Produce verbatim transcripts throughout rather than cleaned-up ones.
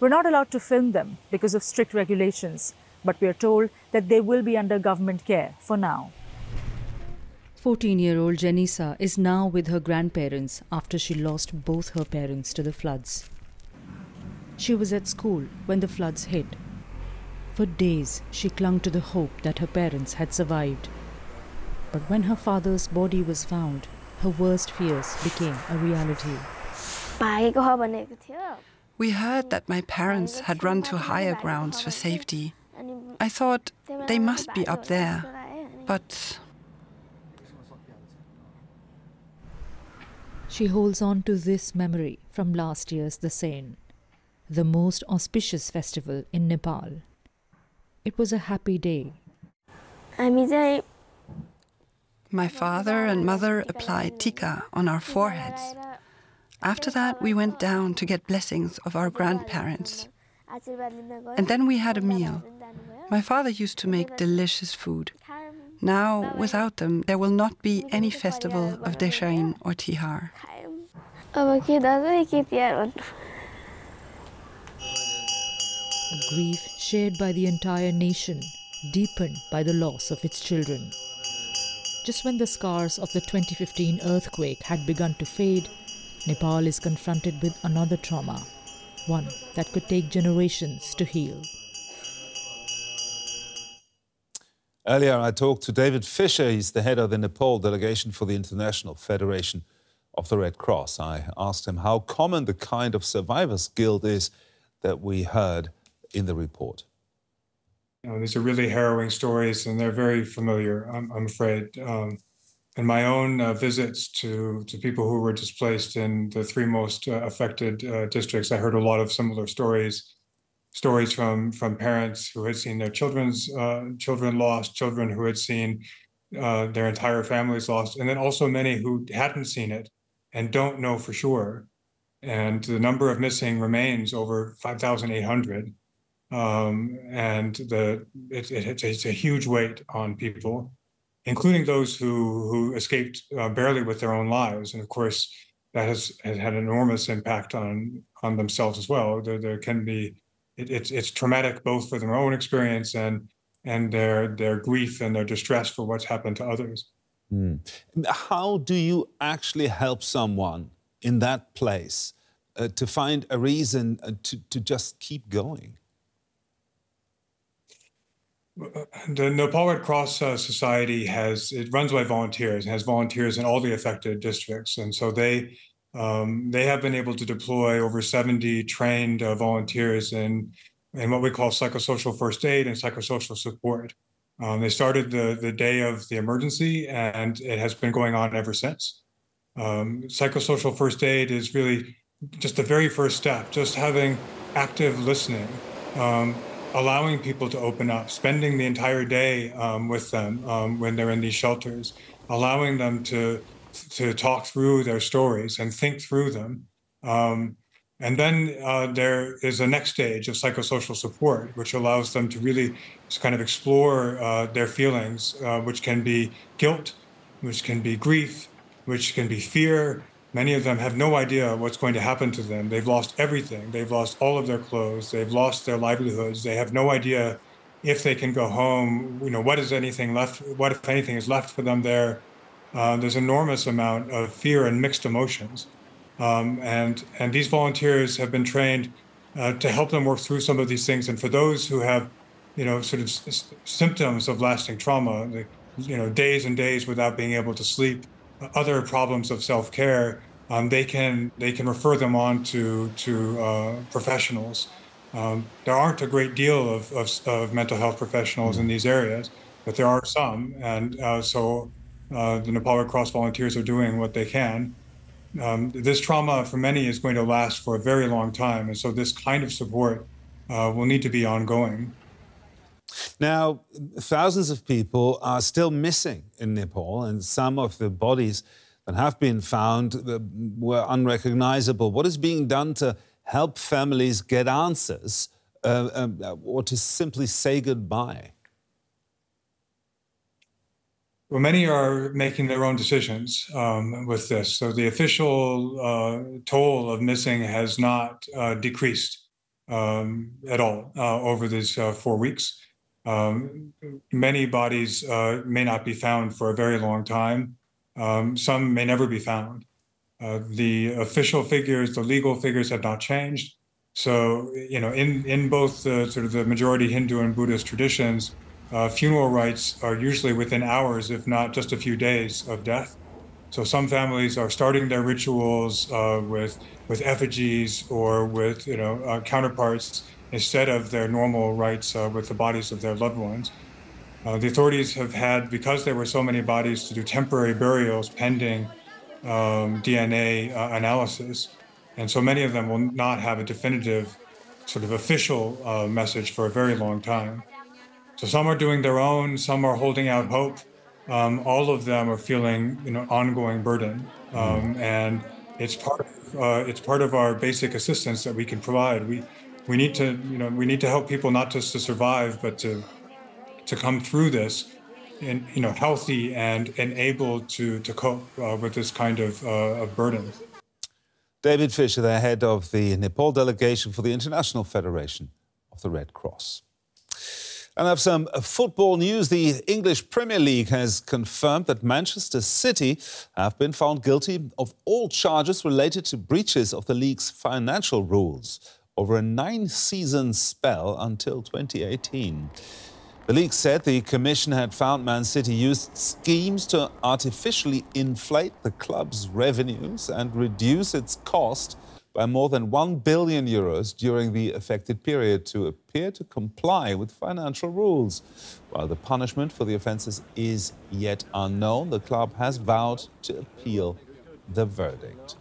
We're not allowed to film them because of strict regulations, but we are told that they will be under government care for now. fourteen-year-old Janisa is now with her grandparents after she lost both her parents to the floods. She was at school when the floods hit. For days, she clung to the hope that her parents had survived. But when her father's body was found, her worst fears became a reality. We heard that my parents had run to higher grounds for safety. I thought they must be up there, but... She holds on to this memory from last year's Dasain, the most auspicious festival in Nepal. It was a happy day. My father and mother applied tika on our foreheads. After that, we went down to get blessings of our grandparents. And then we had a meal. My father used to make delicious food. Now, without them, there will not be any festival of Dasain or Tihar. A grief shared by the entire nation, deepened by the loss of its children. Just when the scars of the twenty fifteen earthquake had begun to fade, Nepal is confronted with another trauma, one that could take generations to heal. Earlier, I talked to David Fisher. He's the head of the Nepal delegation for the International Federation of the Red Cross. I asked him how common the kind of survivor's guilt is that we heard in the report. You know, these are really harrowing stories, and they're very familiar, I'm, I'm afraid. Um, in my own uh, visits to, to people who were displaced in the three most uh, affected uh, districts, I heard a lot of similar stories. Stories from, from parents who had seen their children's uh, children lost, children who had seen uh, their entire families lost, and then also many who hadn't seen it and don't know for sure. And the number of missing remains over five thousand eight hundred. Um, and the, it, it, it's a huge weight on people, including those who, who escaped uh, barely with their own lives. And of course, that has, has had an enormous impact on, on themselves as well. There, there can be It, it's it's traumatic both for their own experience and and their their grief and their distress for what's happened to others. Mm. How do you actually help someone in that place uh, to find a reason uh, to to just keep going? The Nepal Red Cross uh, Society has it runs by volunteers, has volunteers in all the affected districts, and so they. Um, they have been able to deploy over seventy trained uh, volunteers in, in what we call psychosocial first aid and psychosocial support. Um, they started the, the day of the emergency, and it has been going on ever since. Um, psychosocial first aid is really just the very first step, just having active listening, um, allowing people to open up, spending the entire day um, with them um, when they're in these shelters, allowing them to to talk through their stories and think through them. Um, and then uh, there is a next stage of psychosocial support, which allows them to really kind of explore uh, their feelings, uh, which can be guilt, which can be grief, which can be fear. Many of them have no idea what's going to happen to them. They've lost everything. They've lost all of their clothes. They've lost their livelihoods. They have no idea if they can go home, you know, what is anything left, what if anything is left for them there. Uh, there's an enormous amount of fear and mixed emotions. Um, and, and these volunteers have been trained uh, to help them work through some of these things. And for those who have, you know, sort of s symptoms of lasting trauma, like, you know, days and days without being able to sleep, uh, other problems of self-care, um, they can they can refer them on to, to uh, professionals. Um, there aren't a great deal of, of, of mental health professionals in these areas, but there are some. And uh, so Uh, the Nepal Red Cross volunteers are doing what they can. Um, this trauma for many is going to last for a very long time, and so this kind of support uh, will need to be ongoing. Now, thousands of people are still missing in Nepal, and some of the bodies that have been found were unrecognizable. What is being done to help families get answers uh, um, or to simply say goodbye? Well, many are making their own decisions um, with this. So the official uh, toll of missing has not uh, decreased. um, at all uh, over these uh, four weeks. Um, many bodies uh, may not be found for a very long time. Um, some may never be found. Uh, the official figures, the legal figures have not changed. So, you know, in, in both the sort of the majority Hindu and Buddhist traditions, uh, funeral rites are usually within hours, if not just a few days of death. So some families are starting their rituals uh, with with effigies or with, you know, uh, counterparts instead of their normal rites uh, with the bodies of their loved ones. Uh, the authorities have had, because there were so many bodies, to do temporary burials pending um, D N A uh, analysis. And so many of them will not have a definitive sort of official uh, message for a very long time. So some are doing their own, some are holding out hope. Um, all of them are feeling, you know, ongoing burden. Um, and it's part of, uh, it's part of our basic assistance that we can provide. We, we need to, you know, we need to help people not just to survive, but to, to come through this and, you know, healthy and, and able to, to cope uh, with this kind of, uh, of burden. David Fisher, the head of the Nepal delegation for the International Federation of the Red Cross. And I have some football news. The English Premier League has confirmed that Manchester City have been found guilty of all charges related to breaches of the league's financial rules over a nine-season spell until twenty eighteen. The league said the commission had found Man City used schemes to artificially inflate the club's revenues and reduce its cost by more than one billion euros during the affected period to appear to comply with financial rules. While the punishment for the offences is yet unknown, the club has vowed to appeal the verdict.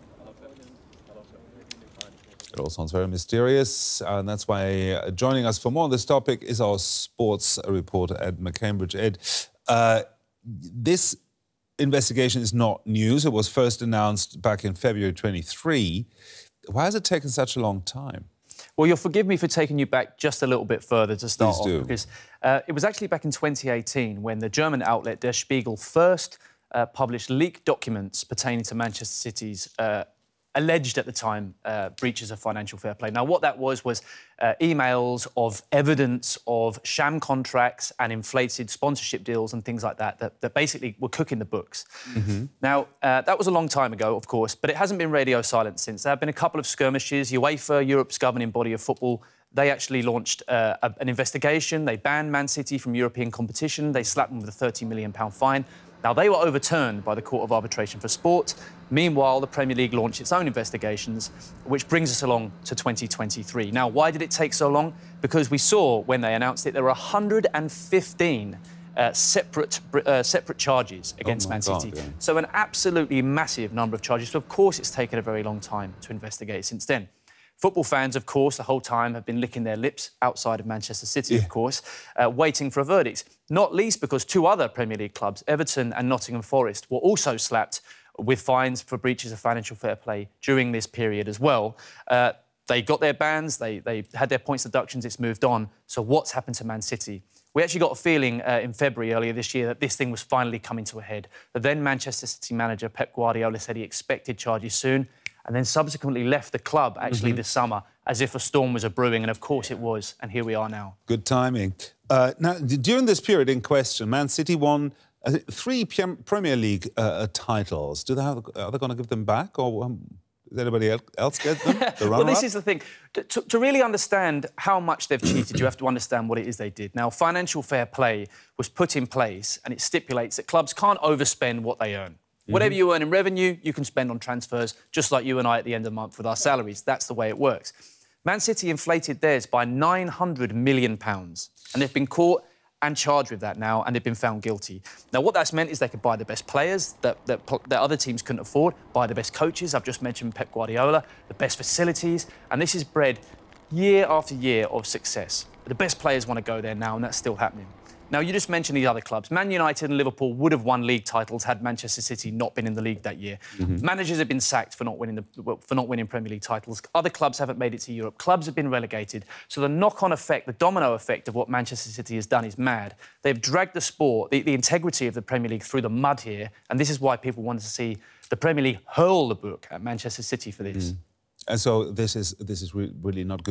It all sounds very mysterious, and that's why joining us for more on this topic is our sports reporter, Ed McCambridge. Ed, uh, this investigation is not news. It was first announced back in February twenty-three. Why has it taken such a long time? Well, you'll forgive me for taking you back just a little bit further to start Please do. off, because uh, it was actually back in twenty eighteen when the German outlet Der Spiegel first uh, published leaked documents pertaining to Manchester City's uh, alleged at the time uh, breaches of financial fair play. Now, what that was was uh, emails of evidence of sham contracts and inflated sponsorship deals and things like that that, that basically were cooking the books. Mm-hmm. Now, uh, that was a long time ago, of course, but it hasn't been radio silent since. There have been a couple of skirmishes. UEFA, Europe's governing body of football, they actually launched uh, a, an investigation. They banned Man City from European competition. They slapped them with a thirty million pounds fine. Now, they were overturned by the Court of Arbitration for Sport. Meanwhile, the Premier League launched its own investigations, which brings us along to twenty twenty-three. Now, why did it take so long? Because we saw, when they announced it, there were one hundred fifteen uh, separate, uh, separate charges against oh Man God, City. yeah. So an absolutely massive number of charges. So, of course, it's taken a very long time to investigate since then. Football fans, of course, the whole time have been licking their lips outside of Manchester City, yeah. of course, uh, waiting for a verdict. Not least because two other Premier League clubs, Everton and Nottingham Forest, were also slapped with fines for breaches of financial fair play during this period as well. Uh, they got their bans, they, they had their points deductions, it's moved on. So what's happened to Man City? We actually got a feeling uh, in February earlier this year that this thing was finally coming to a head. The then Manchester City manager, Pep Guardiola, said he expected charges soon, and then subsequently left the club, actually, mm-hmm. this summer, as if a storm was a brewing, and of course it was, and here we are now. Good timing. Uh, now, during this period in question, Man City won uh, three Premier League uh, titles. Do they have, are they going to give them back, or um, does anybody else get them? The well, this is the thing. To, to, to really understand how much they've cheated, you have to understand what it is they did. Now, financial fair play was put in place, and it stipulates that clubs can't overspend what they earn. Whatever you earn in revenue, you can spend on transfers, just like you and I at the end of the month with our salaries. That's the way it works. Man City inflated theirs by nine hundred million pounds, and they've been caught and charged with that now, and they've been found guilty. Now, what that's meant is they could buy the best players that, that, that other teams couldn't afford, buy the best coaches, I've just mentioned Pep Guardiola, the best facilities, and this has bred year after year of success. The best players want to go there now, and that's still happening. Now, you just mentioned the other clubs. Man United and Liverpool would have won league titles had Manchester City not been in the league that year. Mm-hmm. Managers have been sacked for not winning the, for not winning Premier League titles. Other clubs haven't made it to Europe. Clubs have been relegated. So the knock-on effect, the domino effect of what Manchester City has done is mad. They've dragged the sport, the, the integrity of the Premier League through the mud here, and this is why people wanted to see the Premier League hurl the book at Manchester City for this. Mm. And so this is this is re- really not good.